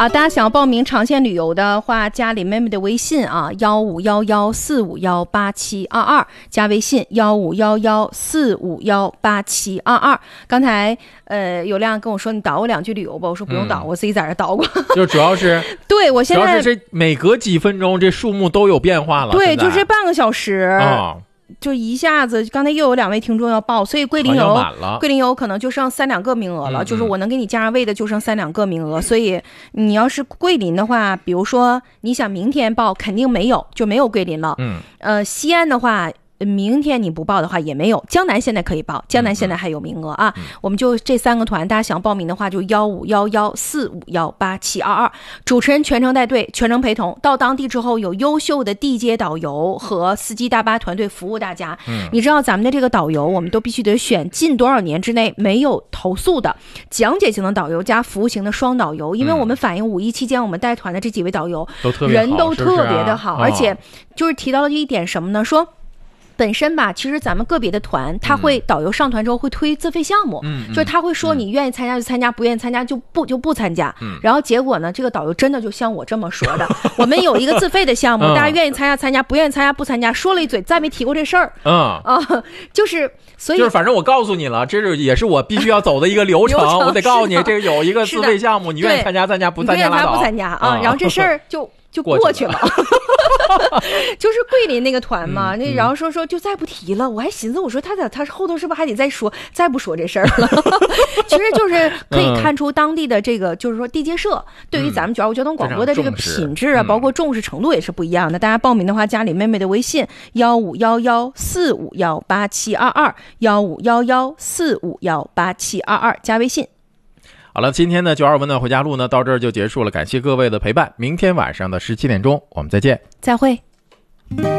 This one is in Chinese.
大家想要报名长线旅游的话，加李妹妹的微信啊，1511451872，加微信1511451872。刚才有亮跟我说你导我2句旅游吧，我说不用导，我自己在这导过。 就主要是对我现在主要是这每隔几分钟这数目都有变化了。 对，就这半个小时啊。 就一下子，刚才又有2位听众要报，所以桂林游可能就剩3、2个名额了，就是我能给你加上位的就剩3、2个名额，所以你要是桂林的话，比如说你想明天报，肯定没有，就没有桂林了。西安的话，明天你不报的话也没有。江南现在可以报，江南现在还有名额啊。我们就这3个团，大家想报名的话就1511451872，主持人全程带队，全程陪同。到当地之后，有优秀的地接导游和司机大巴团队服务大家。你知道咱们的这个导游，我们都必须得选近多少年之内没有投诉的讲解型的导游加服务型的双导游，因为我们反映5一期间我们带团的这几位导游人都特别的好，而且就是提到了一点什么呢？说本身吧，其实咱们个别的团，他会导游上团之后会推自费项目，就是他会说你愿意参加就参加，不愿意参加就不参加。然后结果呢，这个导游真的就像我这么说的，我们有一个自费的项目，大家愿意参加参加，不愿意参加不参加，说了一嘴，再没提过这事儿。就是所以就是反正我告诉你了，这也是我必须要走的一一个流程，我得告诉你，这个有一个自费项目，你愿意参加参加，不参加拉倒。 不参加啊，然后这事儿就过去了。就是桂林那个团嘛，那然后说就再不提了，我还寻思我说他后头是不是还得再不说这事儿了？其实就是可以看出当地的这个就是说地接社对于咱们925交通广播的这个品质啊，包括重视程度也是不一样的。大家报名的话，加李妹妹的微信1511451872，1511451872，加微信。 好了，今天的925温暖回家路呢，到这儿就结束了，感谢各位的陪伴。明天晚上的17点钟，我们再见， 再会。